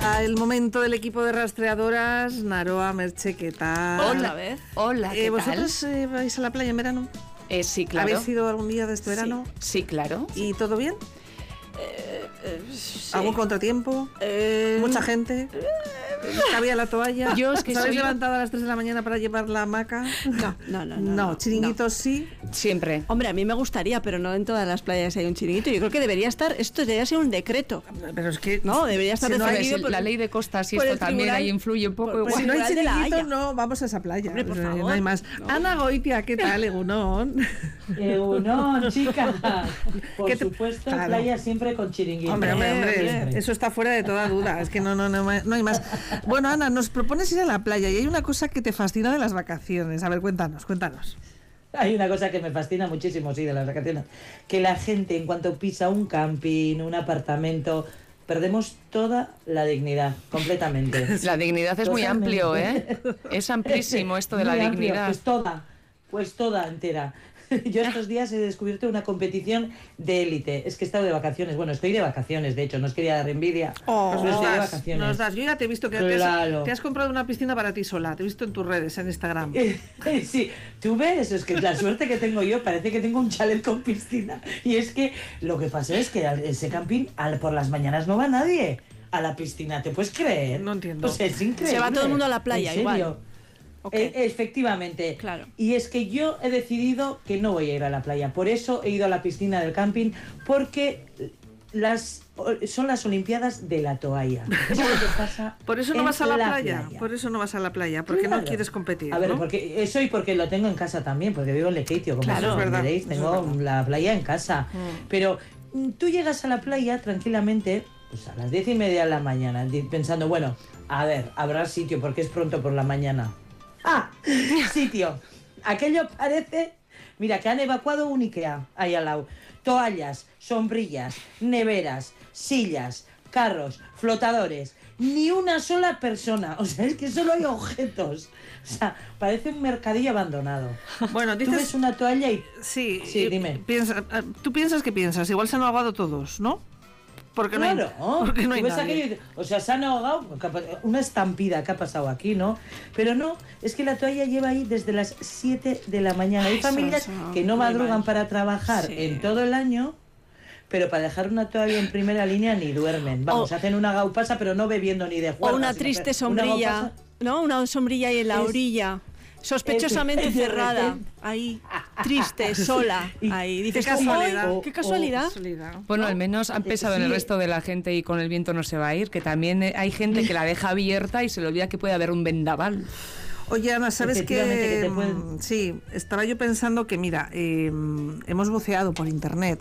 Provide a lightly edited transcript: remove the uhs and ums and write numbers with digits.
El momento del equipo de rastreadoras. Naroa, Merche, ¿qué tal? Otra vez. Hola, ¿qué ¿Vosotros tal? vais a la playa en verano? Sí, claro. ¿Habéis ido algún día de este verano? Sí, claro. ¿Y todo bien? Sí. ¿Algún contratiempo? ¿Mucha gente? ¿Cabía la toalla? Yo es que ¿Os habéis soy... levantado a las 3 de la mañana para llevar la hamaca? No, chiringuitos sí. Siempre. Hombre, a mí me gustaría, pero no en todas las playas hay un chiringuito. Yo creo que debería estar, esto debería ser un decreto. Pero es que... No, debería estar Si no definido la ley de costas y por esto el también tribunal, ahí influye un poco. por- igual. Si no hay Tribunal de la chiringuito, Haya. no vamos a esa playa. Hombre, por No favor. hay más. No. Ana Goitia, ¿qué tal, Egunon? No, chicas. Por ¿Qué te- supuesto, Claro. playa siempre con chiringuito. Hombre, Siempre. eso está fuera de toda duda. Es que no hay más. Bueno, Ana, nos propones ir a la playa y hay una cosa que te fascina de las vacaciones. A ver, cuéntanos. Hay una cosa que me fascina muchísimo, sí, de las vacaciones. Que la gente, en cuanto pisa un camping, un apartamento, perdemos toda la dignidad, completamente. La dignidad es muy Totalmente. amplio, ¿eh? Es amplísimo esto de la Muy amplio, dignidad. Pues toda entera. Yo estos días he descubierto una competición de élite. Es que he estado de vacaciones. Bueno, estoy de vacaciones, de hecho, no os quería dar envidia. Nos pero estoy de das, vacaciones. nos das. Yo ya te he visto que Claro. te has comprado una piscina para ti sola. Te he visto en tus redes, en Instagram. Sí, tú ves, es que la suerte que tengo yo, parece que tengo un chalet con piscina. Y es que lo que pasa es que ese camping por las mañanas no va nadie a la piscina, ¿te puedes creer? No entiendo. Pues es increíble. Se va todo el mundo a la playa, ¿En serio? igual. Ok. Efectivamente. Claro. Y es que yo he decidido que no voy a ir a la playa. Por eso he ido a la piscina del camping, porque son las Olimpiadas de la toalla. Eso es lo que pasa. Por eso no en vas a la playa. Por eso no vas a la playa, porque no Claro. quieres competir. A ver, ¿no? porque eso y porque lo tengo en casa también, porque vivo en Lekeitio, como Claro, os es verdad, veréis, eso es tengo verdad. la playa en casa. Pero tú llegas a la playa tranquilamente, pues a las 10:30 de la mañana, pensando, bueno, a ver, habrá sitio porque es pronto por la mañana. ¡Ah! Sitio. Aquello parece... Mira, que han evacuado un Ikea ahí al lado. Toallas, sombrillas, neveras, sillas, carros, flotadores. Ni una sola persona. O sea, es que solo hay objetos. O sea, parece un mercadillo abandonado. Bueno, Tú ves dices... una toalla y... Sí, Sí, dime. Tú piensas que piensas. Igual se han ahogado todos, ¿no? Porque no Claro, hay, porque no hay tú ves nadie. aquello y dices, o sea, se han ahogado, una estampida que ha pasado aquí, ¿no? Pero no, es que la toalla lleva ahí desde las 7 de la mañana. Hay Eso, familias eso, que no muy madrugan mal. para trabajar Sí. en todo el año, pero para dejar una toalla en primera línea ni duermen. Vamos, hacen una gaupasa, pero no bebiendo ni de O juerga, una sino triste que una sombrilla, gaupasa- ¿no? Una sombrilla ahí en la Es- orilla, sospechosamente es de cerrada, repente. ahí, triste, sola, ahí. Dices, Qué "Ay, casualidad". qué casualidad. Bueno, al menos han pensado en el Sí. resto de la gente y con el viento no se va a ir, que también hay gente que la deja abierta y se le olvida que puede haber un vendaval. Oye, Ana, ¿sabes Efectivamente, qué? que te pueden- Sí, estaba yo pensando que, mira, hemos buceado por internet